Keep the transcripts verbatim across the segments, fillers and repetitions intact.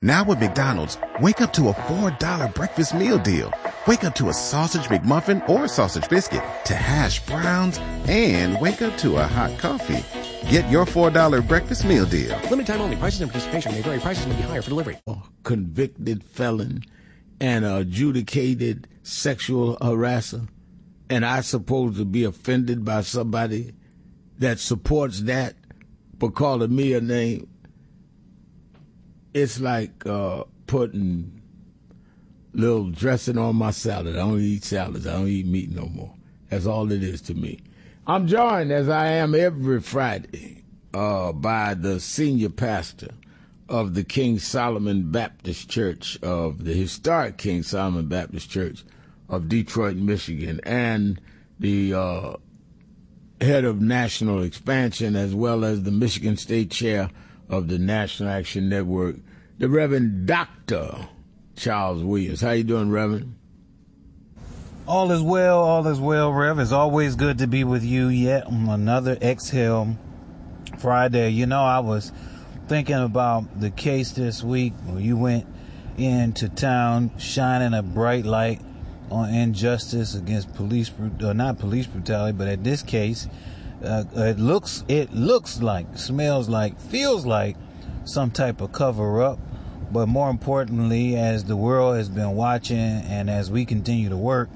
Now with McDonald's, wake up to a four dollar breakfast meal deal. Wake up to a sausage McMuffin or sausage biscuit, to hash browns, and wake up to a hot coffee. Get your four dollar breakfast meal deal. Limited time only. Prices and participation may vary. Prices may be higher for delivery. Convicted felon and an adjudicated sexual harasser, and I supposed to be offended by somebody that supports that for calling me a name? It's like uh, putting little dressing on my salad. I don't eat salads. I don't eat meat no more. That's all it is to me. I'm joined, as I am every Friday, uh, by the senior pastor of the King Solomon Baptist Church, of the historic King Solomon Baptist Church of Detroit, Michigan, and the uh, head of national expansion, as well as the Michigan State Chair of the National Action Network, the Reverend Doctor Charles Williams. How you doing, Reverend? All is well, all is well, Rev. It's always good to be with you yet on another Exhale Friday. You know, I was thinking about the case this week where you went into town shining a bright light on injustice against police, or not police brutality, but in this case, uh, it looks, it looks like, smells like, feels like some type of cover-up. But more importantly, as the world has been watching and as we continue to work,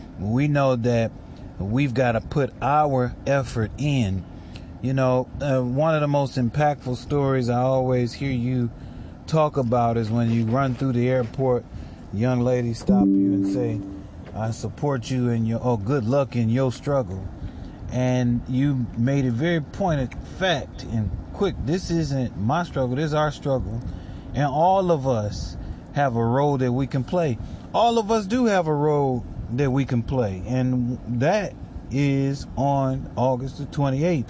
we know that we've got to put our effort in. You know, uh, one of the most impactful stories I always hear you talk about is when you run through the airport, young ladies stop you and say, I support you in your, oh, good luck in your struggle. And you made a very pointed fact and quick, this isn't my struggle, this is our struggle. And all of us have a role that we can play. All of us do have a role that we can play. And that is on August the twenty-eighth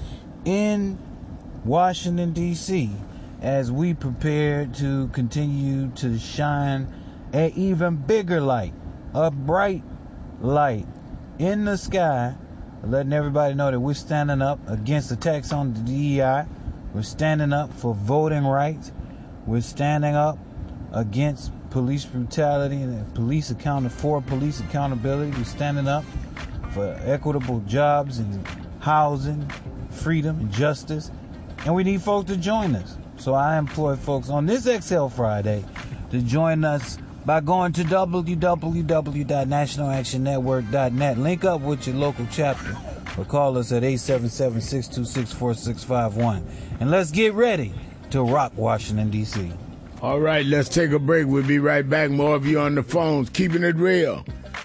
in Washington, D C, as we prepare to continue to shine an even bigger light, a bright light in the sky, letting everybody know that we're standing up against attacks on the D E I. We're standing up for voting rights. We're standing up against police brutality and police account for police accountability. We're standing up for equitable jobs and housing, freedom and justice. And we need folks to join us. So I implore folks on this Exhale Friday to join us by going to w w w dot national action network dot net. Link up with your local chapter or call us at eight seven seven, six two six, four six five one. And let's get ready to rock Washington, D C. All right, let's take a break. We'll be right back. More of you on the phones, keeping it real.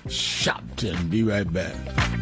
Shopton, be right back.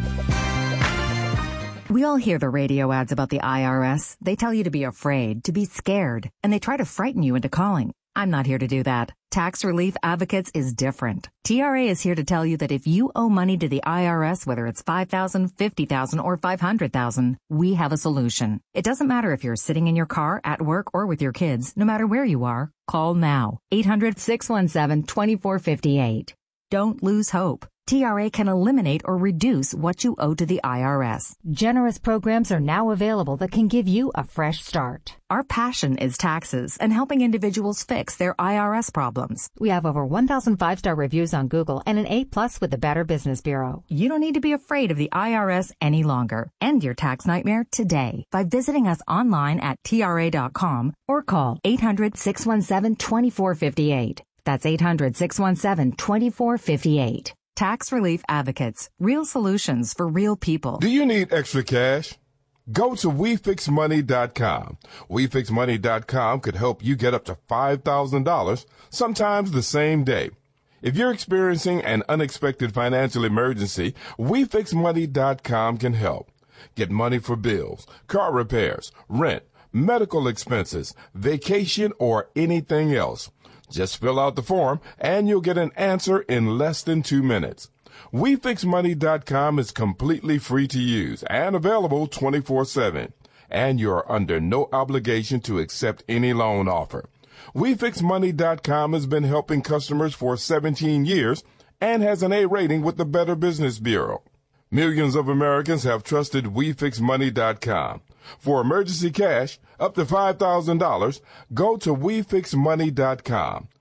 We all hear the radio ads about the I R S. They tell you to be afraid, to be scared, and they try to frighten you into calling. I'm not here to do that. Tax Relief Advocates is different. T R A is here to tell you that if you owe money to the I R S, whether it's five thousand dollars, fifty thousand dollars, or five hundred thousand dollars, we have a solution. It doesn't matter if you're sitting in your car, at work, or with your kids. No matter where you are, call now. eight hundred, six one seven, two four five eight. Don't lose hope. T R A can eliminate or reduce what you owe to the I R S. Generous programs are now available that can give you a fresh start. Our passion is taxes and helping individuals fix their I R S problems. We have over one thousand five-star reviews on Google and an A plus with the Better Business Bureau. You don't need to be afraid of the I R S any longer. End your tax nightmare today by visiting us online at T R A dot com or call eight hundred, six one seven, two four five eight. That's eight hundred, six one seven, two four five eight. Tax Relief Advocates. Real solutions for real people. Do you need extra cash? Go to we fix money dot com. we fix money dot com could help you get up to five thousand dollars, sometimes the same day. If you're experiencing an unexpected financial emergency, we fix money dot com can help. Get money for bills, car repairs, rent, medical expenses, vacation, or anything else. Just fill out the form, and you'll get an answer in less than two minutes. we fix money dot com is completely free to use and available twenty-four seven. And you're under no obligation to accept any loan offer. we fix money dot com has been helping customers for seventeen years and has an A rating with the Better Business Bureau. Millions of Americans have trusted we fix money dot com. For emergency cash, up to five thousand dollars, go to we fix money dot com.